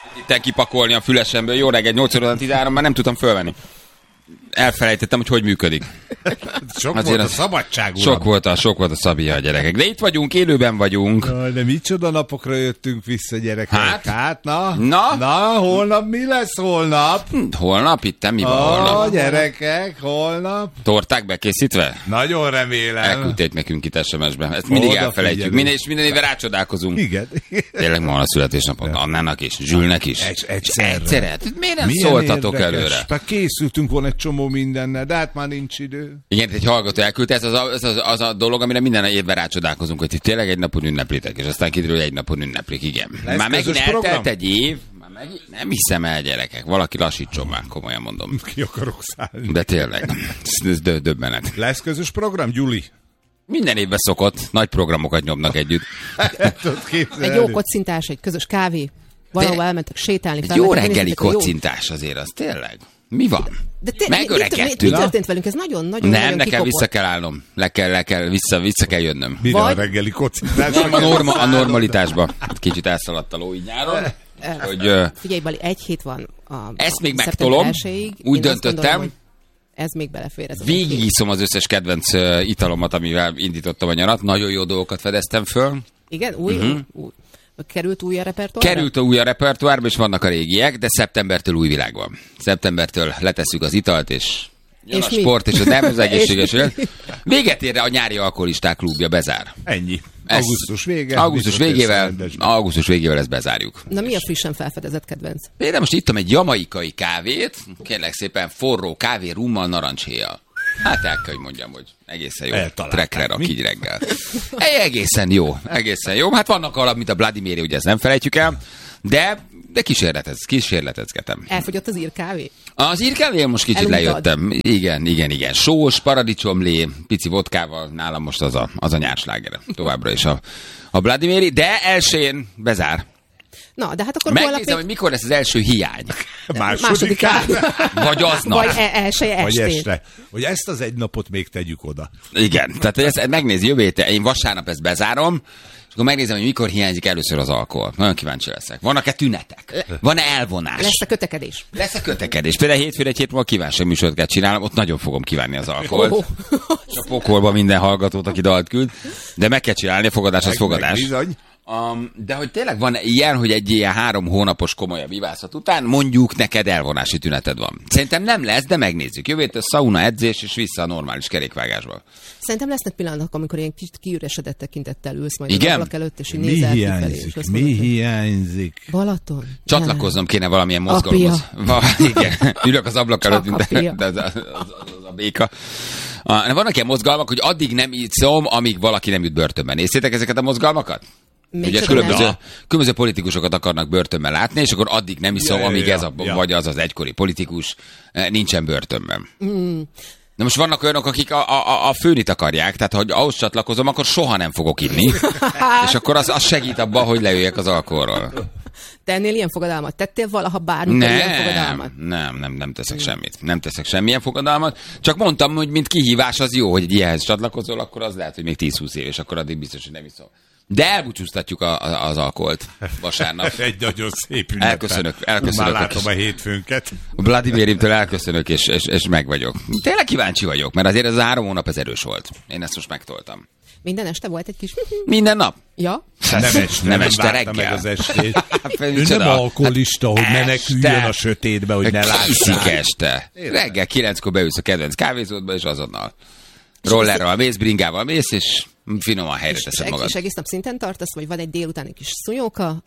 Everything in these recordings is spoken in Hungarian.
Itten kipakolni a fülesemből. Jó reggel, 8 óra 13, már nem tudtam fölvenni. Elfelejtettem, hogy működik. Sok volt a szabadság, uram. Sok volt a Szabia a gyerekek. De itt vagyunk, élőben vagyunk. Na, de micsoda napokra jöttünk vissza, gyerekek. Hát na, holnap mi lesz holnap? Holnap? Itt mi van holnap? Gyerekek, holnap. Torták bekészítve? Nagyon remélem. Elküldték nekünk itt SMS-ben. Ezt mindig elfelejtjük. És minden évben rácsodálkozunk. Igen. Tényleg ma van a születésnapot. Annának is, Zsülnek is. Egyszerre. Miért nem szóltatok előre? Készültünk volna egy csomó mindennel, de hát már nincs idő. Igen, egy hallgató elküldte, ez az a dolog, amire minden évben rácsodálkozunk, hogy tényleg egy napon ünneplitek, és aztán kiderül, hogy egy napon ünneplik, igen. Lesz már megint program? eltelt egy év, nem hiszem el, gyerekek, valaki lassítson már, komolyan mondom. Ki akarok szállni. De tényleg, ez döbbenet. Lesz közös program, Gyuli? Minden évben szokott, nagy programokat nyomnak együtt. Egy jó kocintás, egy közös kávé, valahol elmentek sétálni. Egy jó reggeli kocintás azért, az tényleg. Mi van? Megöregedtünk. Mi történt velünk? Ez nagyon Nem, nekem vissza kell állnom. Vissza kell jönnöm. Mire a reggeli kocintás? Nem, a normalitásba. Kicsit elszaladt a ló így nyáron. Figyelj, Bali, egy hét van a ezt még megtolom. Úgy döntöttem. Ez még belefér. Végigiszom az összes kedvenc italomat, amivel indítottam a nyarat. Nagyon jó dolgokat fedeztem föl. Igen? Új? Került új a repertoárba? Került új a repertoárba, és vannak a régiek, de szeptembertől új világ van. Szeptembertől letesszük az italt, és jön a sport, és az egészséges élet. Véget ér a nyári alkoholisták klubja, bezár. Ennyi. Augusztus vége. Augusztus végével ezt bezárjuk. Na mi a frissen felfedezett kedvenc? Például most ittam egy jamaikai kávét, kérlek szépen forró kávé, rummal, narancshéjjal. Hát el kell, hogy mondjam, hogy egészen jó. Trekre rak így reggel. Egészen jó. Hát vannak alap, mint a Bloody Mary, ugye ezt nem felejtjük el, de kísérletezgetem. Elfogyott az írkávé? Az írkávé most kicsit lejöttem. Igen. Sós, paradicsomlé, pici vodkával, nálam most az a nyársláger. Továbbra is a Bloody Mary, de elsőjén bezár. Na, de hát akkor megnézem, hogy mikor lesz az első hiány. Másodikán. Vagy aznap. Vagy elsője estén. Vagy este. Hogy ezt az egy napot még tegyük oda. Igen, tehát ezt megnézi jövő héten. Én vasárnap ezt bezárom, és akkor megnézem, hogy mikor hiányzik először az alkohol. Nagyon kíváncsi leszek. Vannak-e tünetek? Van-e elvonás? Lesz a kötekedés? Lesz a kötekedés. Például hétfőre egy hét múlva kívánság műsort kell csinálnom, ott nagyon fogom kívánni az alkoholt. És a pokolba minden hallgatót, aki dalt küld. De meg kell csinálni, a fogadás az fogadás. De hogy tényleg van ilyen, hogy egy ilyen 3 hónapos komolyabb ivászat után mondjuk neked elvonási tüneted van. Szerintem nem lesz, de megnézzük. Jövő héten szauna, edzés, és vissza a normális kerékvágásba. Szerintem lesznek pillanatok, amikor ilyen kicsit kiüresedett tekintettel ülsz majd igen? az ablak előtt, és így nézel kifelé. Mi hiányzik? Balaton. Csatlakoznom kéne valamilyen mozgalomhoz. Igen, ülök az ablak előtt, mint az a béka. Vannak ilyen mozgalmak, hogy addig nem iszom, amíg valaki nem jut börtönben. Nézzétek ezeket a mozgalmakat? Ugye különböző politikusokat akarnak börtönben látni, és akkor addig nem iszom, amíg vagy az egykori politikus nincsen börtönben. De most vannak olyanok, akik a főnit akarják, tehát hogy ahhoz csatlakozom, akkor soha nem fogok inni, és akkor az segít abban, hogy leüljek az alkoholról. Te ennél ilyen fogadalmat tettél valaha bármikor ilyen fogadalmat? Nem teszek semmit. Nem teszek semmilyen fogadalmat. Csak mondtam, hogy mint kihívás az jó, hogy egy ilyenhez csatlakozol, akkor az lehet, hogy még 10-20 év, és akkor addig biztos, hogy nem iszom. De elbúcsúztatjuk az alkoholt vasárnap. Egy nagyon szép ünnep. Elköszönök. Már látom a hétfőnket. Vladimirimtől elköszönök, és meg vagyok. Tényleg kíváncsi vagyok, mert azért ez az 3 hónap ez erős volt. Én ezt most megtoltam. Minden este volt egy kis... Minden nap? Ja. Nem este reggel. Meg az estét. Ő nem alkoholista, hogy meneküljön a sötétbe, hogy ne lássák. Este. Reggel 9-kor beülsz a kedvenc kávézódba, és azonnal rollerral mész, bringával mész, és finoman helyre teszed magad. És egész nap szinten tartasz, vagy van egy délután egy kis szúnyóka,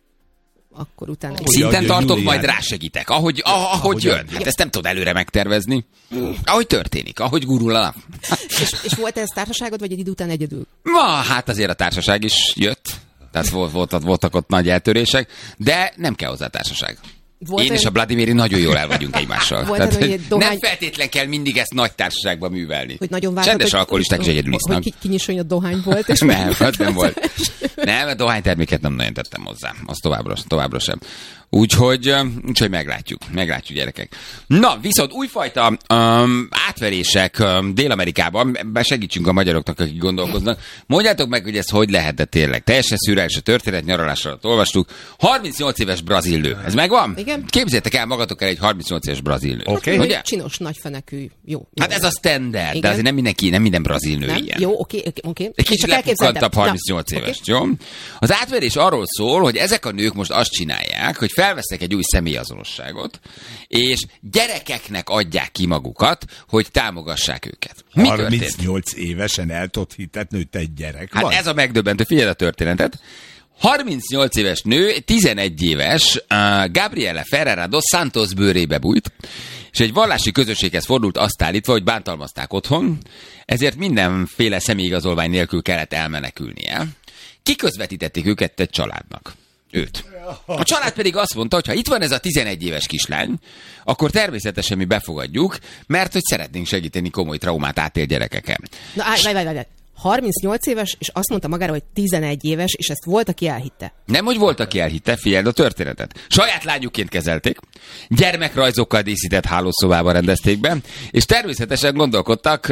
akkor utána... Szinten tartok, majd rásegítek, ahogy jön. Hát ezt nem tudod előre megtervezni. Ahogy történik, ahogy gurul a nap. És volt ez társaságod, vagy egy idő után egyedül? Hát azért a társaság is jött. Tehát voltak ott nagy eltörések, de nem kell hozzá társaság. Én és a Vladimiri nagyon jól el vagyunk egymással. Tehát, nem feltétlen kell mindig ezt nagy társaságban művelni. Hogy nagyon csendes alkoholisták is egyedül isznak. Hogy kinyisson, a dohány volt. És nem, az nem volt. Nem, a dohányterméket nem nagyon tettem hozzá. Az továbbra sem. Úgyhogy meglátjuk, gyerekek. Na, viszont újfajta átverések Dél-Amerikában, segítsünk a magyaroknak, akik gondolkoznak. Mondjátok meg, hogy ez hogy lehetett tényleg. Teljesen szürreális a történet, nyaralás alatt olvastuk. 38 éves brazil nő. Ez megvan? Igen. Képzeljétek el magatok el egy 38 éves brazil nő. Okay. Ugye? Csinos, nagyfenekű. Jó. Hát ez a standard, igen. De azért nem minden brazil nő ilyen. Jó, oké. Egy kicsit lepukkantabb 38 éves, jó? Az átverés arról szól, hogy ezek a nők most azt csinálják, hogy felvesznek egy új személyazonosságot, és gyerekeknek adják ki magukat, hogy támogassák őket. Mi 38 évesen el tudod hitetni, hogy te egy gyerek vagy? Hát ez a megdöbbentő, figyeld a történetet. 38 éves nő, 11 éves Gabriela Ferreira dos Santos bőrébe bújt, és egy vallási közösséghez fordult azt állítva, hogy bántalmazták otthon, ezért mindenféle személyigazolvány nélkül kellett elmenekülnie. Kiközvetítették őket egy családnak. Őt. A család pedig azt mondta, hogy ha itt van ez a 11 éves kislány, akkor természetesen mi befogadjuk, mert hogy szeretnénk segíteni komoly traumát átélt gyerekeken. Na, várj. 38 éves, és azt mondta magára, hogy 11 éves, és ezt volt, aki elhitte. Nem, hogy volt, aki elhitte, figyeld a történetet. Saját lányukként kezelték, gyermekrajzokkal díszített hálószobában rendezték be, és természetesen gondoskodtak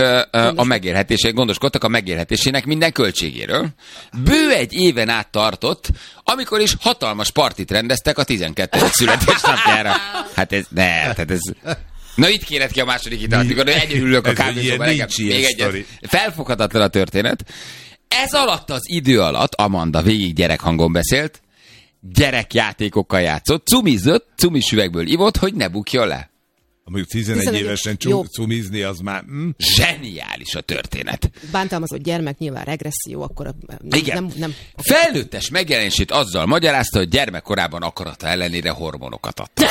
a megélhetésének minden költségéről. Bő egy éven át tartott, amikor is hatalmas partit rendeztek a 12. születésnapjára. Hát ez... Na itt kéred ki a második hitelt, amikor egyedül ülök a kávézóban. Még egyet. Felfoghatatlan a történet. Ez alatt az idő alatt Amanda végig gyerekhangon beszélt, gyerekjátékokkal játszott, cumizott, cumis üvegből ivott, hogy ne bukjon le. Mondjuk 11 évesen cumizni, az már... Zseniális a történet. Bántalmazott gyermek, nyilván regresszió, akkor nem. Felnőttes megjelenését azzal magyarázta, hogy gyermekkorában akarata ellenére hormonokat adta.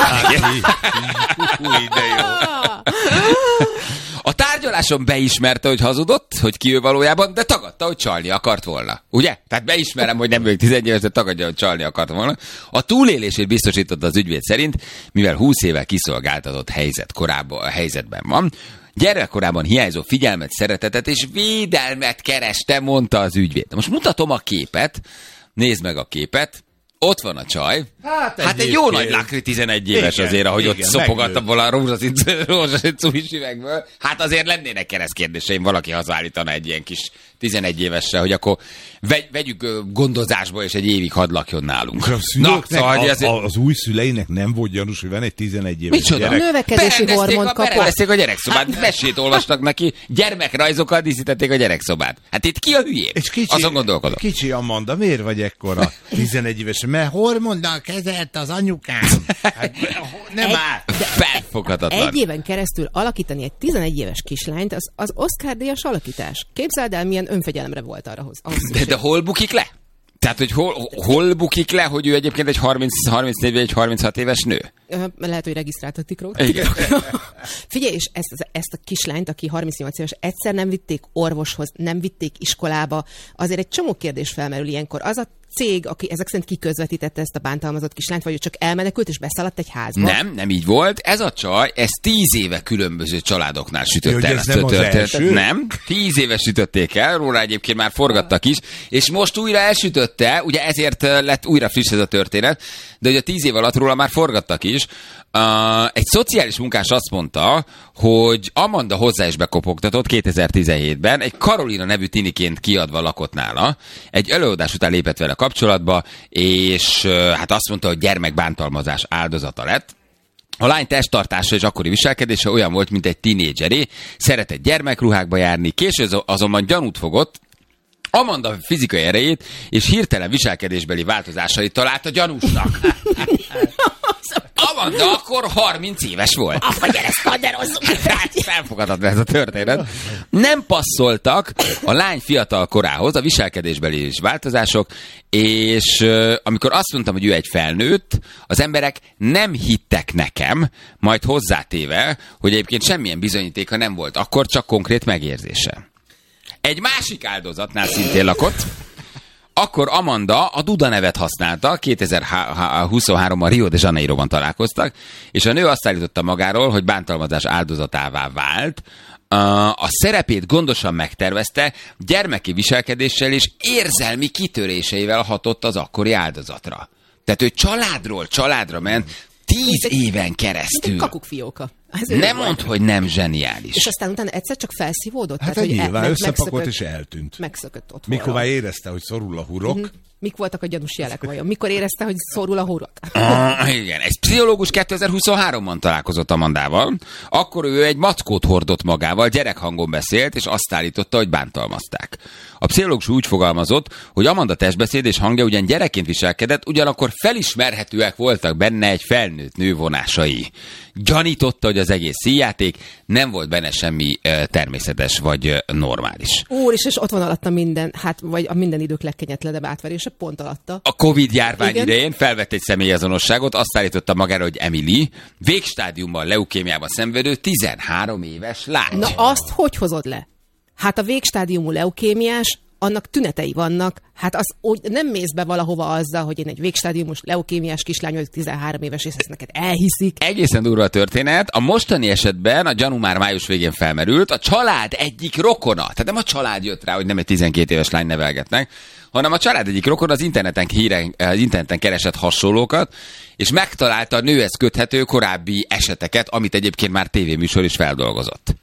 De jó. A tárgyaláson beismerte, hogy hazudott, hogy ki ő valójában, de tagadta, hogy csalni akart volna. Ugye? Tehát beismerem, hogy nem vagyok 11 éves, de tagadja, hogy csalni akart volna. A túlélését biztosította az ügyvéd szerint, mivel 20 éve kiszolgáltatott helyzetben van. Gyermekkorában hiányzó figyelmet, szeretetet és védelmet kereste, mondta az ügyvéd. Most mutatom a képet, nézd meg a képet. Ott van a csaj. Hát egy jó nagy lakri 11 éves azért, ahogy ott szopogatta volna a rózsaszín cumis üvegből. Hát azért lennének keresztkérdéseim, valaki hazaállítana egy ilyen kis 11 évesre, hogy akkor vegyük gondozásba, és egy évig hadd lakjon nálunk. Az új szüleinek nem volt gyanús, hogy van egy 11 éves gyerek. A növekedési hormont kapott. Berendezték a gyerekszobát, mesét olvastak neki, gyermekrajzokkal díszítették a gyerekszobát. Hát itt ki a hülyé? Azon gondolkodom. Kicsi Amanda, miért vagy ekkora 11 éves? Mert hormonnal kezelt az anyukám. Hát, nem áll. Felfoghatatlan. Egy éven keresztül alakítani egy 11 éves kislányt, az Oscar-díjas alakítás. Képzeld el, milyen önfegyelemre volt arra de hol bukik le? Tehát, hogy hol bukik le, hogy ő egyébként egy 34 vagy egy 36 éves nő? Lehet, hogy regisztráltatik róla. Figyelj, és ezt a kislányt, aki 38 éves, egyszer nem vitték orvoshoz, nem vitték iskolába. Azért egy csomó kérdés felmerül ilyenkor. Az a cég, aki ezek szerint kiközvetítette ezt a bántalmazott kislányt, vagy ő csak elmenekült és beszaladt egy házba? Nem így volt. Ez a csaj, ez 10 éve különböző családoknál sütötte el ezt a történetet. Nem, 10 éve sütötték el, róla egyébként már forgattak is, és most újra elsütötte, ugye ezért lett újra friss ez a történet, de ugye 10 év alatt róla már forgattak is. Egy szociális munkás azt mondta, hogy Amanda hozzá is bekopogtatott 2017-ben, egy Karolina nevű tiniként kiadva lakott nála, egy előadás után lépett vele kapcsolatba, és hát azt mondta, hogy gyermekbántalmazás áldozata lett. A lány testtartása és akkori viselkedése olyan volt, mint egy tinédzseré, szeretett gyermekruhákba járni, később azonban gyanút fogott, Amanda fizikai erejét és hirtelen viselkedésbeli változásait találta gyanúsnak. Amanda akkor 30 éves volt. Gyere, szkanderozzunk! Felfogadható ez a történet. Nem passzoltak a lány fiatal korához a viselkedésbeli változások, és amikor azt mondtam, hogy ő egy felnőtt, az emberek nem hittek nekem, majd hozzátéve, hogy egyébként semmilyen bizonyítéka nem volt, akkor csak konkrét megérzése. Egy másik áldozatnál szintén lakott, Akkor Amanda a Duda nevet használta, 2023-ban Rio de Janeiroban találkoztak, és a nő azt állította magáról, hogy bántalmazás áldozatává vált, a szerepét gondosan megtervezte, gyermeki viselkedéssel és érzelmi kitöréseivel hatott az akkori áldozatra. Tehát ő családra ment 10 éven keresztül. Kakukfióka. Nem mondd, hogy nem zseniális. És aztán utána egyszer csak felszívódott? Hát tehát, nyilván összepakolt és eltűnt. Megszökött ott. Mikor már érezte, hogy szorul a hurok. Mik voltak a gyanús jelek vajon? Mikor érezte, hogy szorul a hurok? Igen, egy pszichológus 2023-ban találkozott Amandával. Akkor ő egy mackót hordott magával, gyerekhangon beszélt, és azt állította, hogy bántalmazták. A pszichológus úgy fogalmazott, hogy Amanda testbeszéd és hangja ugyan gyerekként viselkedett, ugyanakkor felismerhetőek voltak benne egy felnőtt nő vonásai. Gyanította, hogy az egész színjáték, nem volt benne semmi természetes vagy normális. Úr, és ott van alatta minden, hát vagy a minden idők legkegyetlenebb átverése, pont alatta. A Covid-járvány idején felvett egy személyazonosságot, azt állította magára, hogy Emily, végstádiumban leukémiában szenvedő 13 éves lány. Na azt hogy hozod le? Hát a végstádiumú leukémiás, annak tünetei vannak, hát az nem mész be valahova azzal, hogy én egy végstádiumos leukémiás kislány vagyok, 13 éves, és ezt neked elhiszik. Egészen durva a történet. A mostani esetben a gyanú már május végén felmerült, a család egyik rokona, tehát nem a család jött rá, hogy nem egy 12 éves lány nevelgetnek, hanem a család egyik rokona az interneten keresett hasonlókat, és megtalálta a nőhez köthető korábbi eseteket, amit egyébként már tévéműsor is feldolgozott.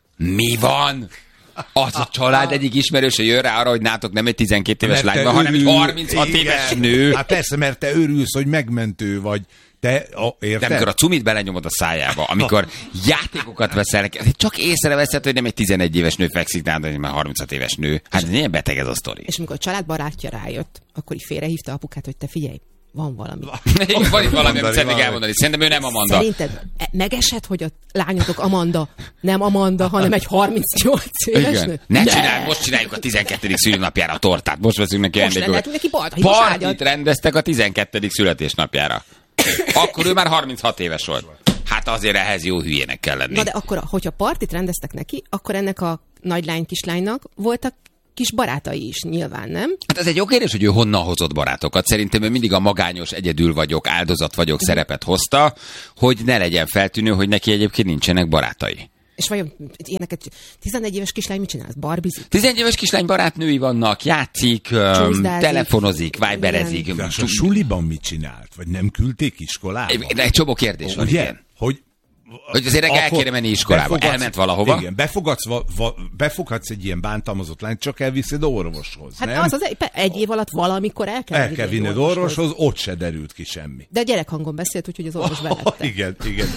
Mi van? Az a család egyik ismerőse jön rá arra, hogy nátok nem egy 12 éves lány van, hanem egy 36 éves nő. Hát persze, mert te örülsz, hogy megmentő vagy. Érted? De amikor a cumit belenyomod a szájába, amikor játékokat veszel, csak észreveszed, hogy nem egy 11 éves nő fekszik, de már 36 éves nő. Hát milyen beteg ez a sztori. És amikor a családbarátja rájött, akkor így félrehívta apukát, hogy te figyelj, van valami. Van itt valami, amit szeretnék elmondani. Szerintem ő nem Amanda. Szerinted megesett, hogy a lányotok Amanda, nem Amanda, hanem egy 38 éves nő? Ne csinálj, most csináljuk a 12. szülinapjára a tortát. Most veszünk neki ajándékot. Partit rendeztek a 12. születésnapjára. Akkor ő már 36 éves volt. Hát azért ehhez jó hülyének kell lenni. Na de akkor, hogyha partit rendeztek neki, akkor ennek a nagylány kislánynak voltak kis barátai is, nyilván, nem? Hát ez egy jó kérdés, hogy ő honnan hozott barátokat. Szerintem ő mindig a magányos, egyedül vagyok, áldozat vagyok szerepet hozta, hogy ne legyen feltűnő, hogy neki egyébként nincsenek barátai. És vajon ilyeneket 11 éves kislány mit csinál? Barbizik? 11 éves kislány barátnői vannak, játszik, telefonozik, viberezik. A suliban mit csinált? Vagy nem küldték iskolába? De egy csomó kérdés van, igen. Hogy azért el kéne menni iskolába. Elment valahova. Igen, befogadsz egy ilyen bántalmazott lányt, csak elviszed orvoshoz, hát nem? az egy év alatt valamikor el kell vinned orvoshoz, ott se derült ki semmi. De gyerekhanggon beszélt, úgyhogy az orvos belette. Igen.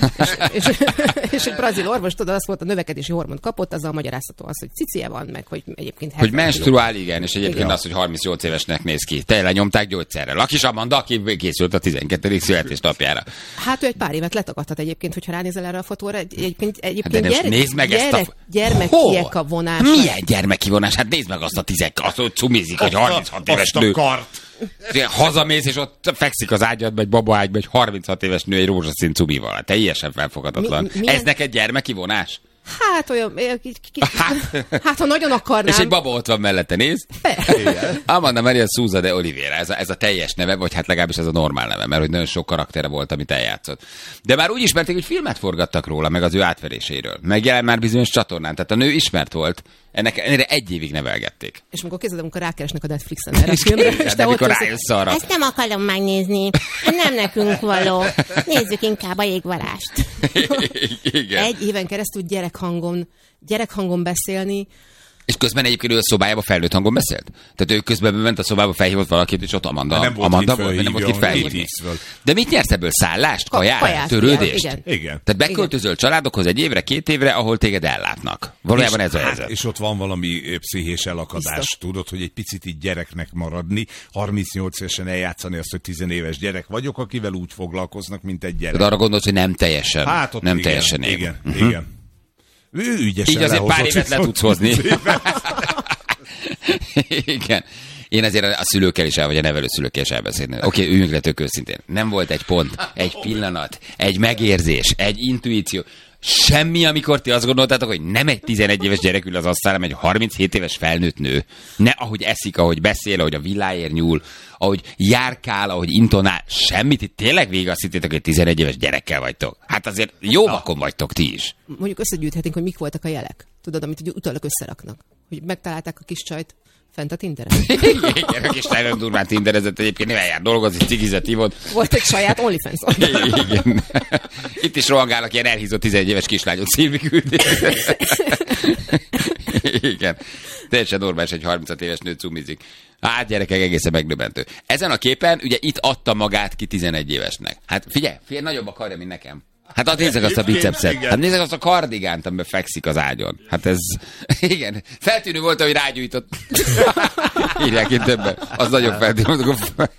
És egy brazil orvos, tudod, azt volt, a növekedési hormont kapott, azzal magyarázható az, hogy cicie van, meg hogy egyébként... Hogy menstruál, igen, és egyébként az, hogy 38 évesnek néz ki. Te lenyomták gyógyszerrel. A kis Amanda, aki készült a 12. születésnapjára. Hát ő egy pár évet letagadhat egyébként, hogyha ránézel erre a fotóra. Egyébként nézd meg ezt a... Gyermekiek a vonás. Milyen gyermeki vonás? Hát nézd meg azt a azt, hogy cumizik, hogy 36 éves nő. Hazamész, és ott fekszik az ágyadba, egy babaágyba, egy 36 éves nő egy rózsaszín cumival. Teljesen felfogadatlan. Ez neked gyermeki vonás? Hát olyan... Hát, ha nagyon akarnám... És egy baba ott van mellette, nézd. Amanda Maria Souza de Oliveira, ez a teljes neve, vagy hát legalábbis ez a normál neve, mert hogy nagyon sok karaktere volt, amit eljátszott. De már úgy ismerték, hogy filmet forgattak róla, meg az ő átveréséről. Megjelent már bizonyos csatornán, tehát a nő ismert volt. Ennek 1 évig nevelgették. És amikor kézzel, amikor rákeresnek a Netflixen erre a filmre, és te ott rájössz arra. Ezt nem akarom megnézni. Nem nekünk való. Nézzük inkább a jégvarást. Igen. 1 éven keresztül gyerekhangon beszélni. És közben egyébként ő a szobájába felnőtt hangon beszélt? Tehát ő közben ment a szobába, felhívott valakit, és ott Amanda volt, nem volt itt felhívni. De mit nyersz ebből? Szállást? Kaját? Törődést? Igen. Tehát beköltözöl családokhoz 1 évre, 2 évre, ahol téged ellátnak. Valójában ez a helyzet. És ott van valami pszichés elakadás. Biztos. Tudod, hogy egy picit így gyereknek maradni, 38 évesen eljátszani azt, hogy 10 éves gyerek vagyok, akivel úgy foglalkoznak, mint egy gyerek. De arra gondolsz, hogy nem teljesen. Hát nem teljesen év. Igen. Ő ügyesen így azért pár évet le tudsz hozni. Igen. Én azért a szülőkkel is vagy a nevelőszülőkkel is elbeszélni. Oké, üljünk le tök őszintén. Nem volt egy pont, egy pillanat, egy megérzés, egy intuíció. semmi, amikor ti azt gondoltátok, hogy nem egy 11 éves gyerek ül az asztalán, hanem egy 37 éves felnőtt nő. Ne ahogy eszik, ahogy beszél, ahogy a villáért nyúl, ahogy járkál, ahogy intonál, semmit. Itt tényleg végig azt hittétek, hogy 11 éves gyerekkel vagytok. Hát azért jó vakon vagytok ti is. Mondjuk összegyűjthetünk, hogy mik voltak a jelek. Tudod, amit ugye utólag összeraknak. Hogy megtalálták a kis csajt fent a Tinderen. Igen, a kis nagyon durván tinderezett egyébként, nem eljár dolgozni, cigizet hívott. Volt egy saját OnlyFans. Igen. Itt is rohangálnak ilyen elhízott 11 éves kislányok Szilvi küldés. Igen. Teljesen normális, egy 35 éves nő cumizik. Hát gyerekek, egészen megdöbbentő. Ezen a képen ugye itt adta magát ki 11 évesnek. Hát figyelj, nagyobb a karja, mint nekem. Hát nézzek azt a bicepszet. Hát nézzek azt a kardigánt, amiben fekszik az ágyon. Hát ez... Igen. Feltűnő volt, hogy rágyújtott. Írják itt többen. Az nagyon feltűnő.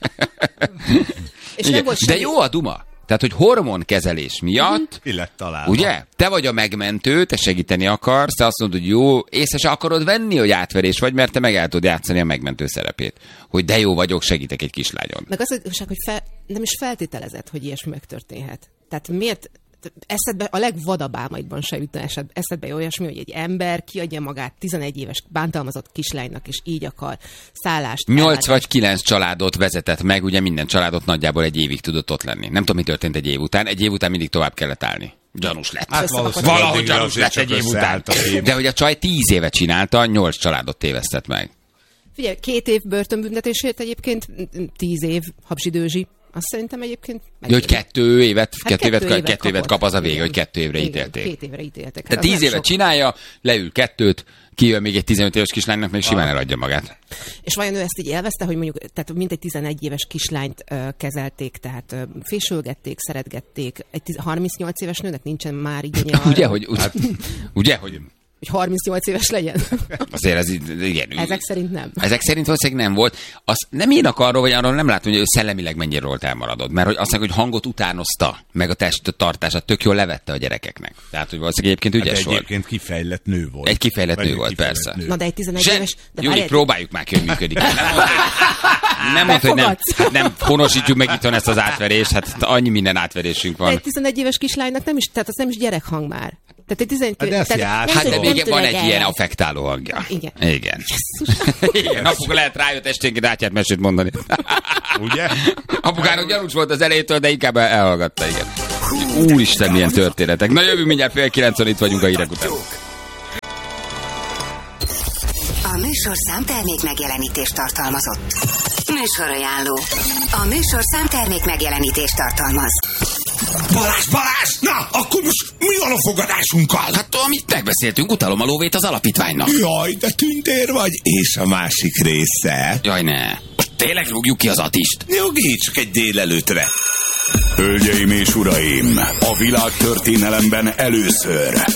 De jó a duma. Tehát, hogy hormonkezelés miatt... Ki lett találva. Ugye? Te vagy a megmentő, te segíteni akarsz, te azt mondod, hogy jó, észre se akarod venni, hogy átverés vagy, mert te meg el tudod játszani a megmentő szerepét. Hogy de jó vagyok, segítek egy kislányon. Meg az igazság, hogy nem is feltételezett, hogy ilyesmi megtörténhet. Tehát miért eszedbe, a legvadabb álmaidban se jutna eszedbe olyasmi, hogy egy ember kiadja magát 11 éves bántalmazott kislánynak, és így akar szállást. 8 vagy 9 családot vezetett meg, ugye minden családot nagyjából egy évig tudott ott lenni. Nem tudom, mi történt egy év után. Egy év után mindig tovább kellett állni. Gyanús lett. Hát valahogy gyanús lett egy év után. De hogy a csaj 10 éve csinálta, 8 családot tévesztett meg. Figyelj, 2 év börtönbüntetésért egyébként 10 év habzsidőzsi. Azt szerintem egyébként... Hogy 2 évet kap az a vége, hogy 2 évre ítélték. 2 évre ítéltek. Tehát 10 évet csinálja, leül 2-t, kijön még egy 15 éves kislánynak, még simán eladja magát. És vajon ő ezt így élvezte, hogy mondjuk, tehát mindegy 11 éves kislányt kezelték, tehát fésülgették, szeretgették. Egy 38 éves nőnek nincsen már igénye arra. Ugye, hogy hogy 38 éves legyen. Azért ez igen. Ezek szerint nem. Ezek szerint valószínűleg nem volt. Azt nem írnak arról, vagy arról nem látom, hogy ő szellemileg mennyire róla elmaradott. Mert hogy azt mondják, hogy hangot utánozta, meg a testtartását tök jól levette a gyerekeknek. Tehát, hogy valószínűleg egyébként ügyes volt. Egyébként kifejlett nő volt. Egy kifejlett nő volt, persze. Na de egy 11 éves... Júli, próbáljuk már ki, hogy működik. Nem mondd, hogy nem. Hát nem honosítjuk meg itthon ezt az átverést, hát annyi minden átverésünk van. De egy 11 éves kislánynak nem is, tehát az nem is gyerekhang már. Tehát egy 11 éves... Hát de még van egy ilyen affektáló hangja. Igen. Igen. Igen. Apuka lehet rájött esténként átját mesét mondani. Ugye? Apukának gyanús volt az elejétől, de inkább elhallgatta, igen. Úristen, milyen történetek. Na jövünk mindjárt 8:30, itt vagyunk a hírek után. A műsorszám termék megjelenítést tartalmazott. Műsorajánló. A műsorszám termék megjelenítést tartalmaz. Balázs! Na, akkor most mi van a fogadásunkkal? Hát amit megbeszéltünk, utalom a lóvét az alapítványnak. Jaj, de tündér vagy, és a másik része. Jaj, ne. Most tényleg rúgjuk ki az Atist. Nyugi, csak egy délelőtre. Hölgyeim és uraim, a világtörténelemben először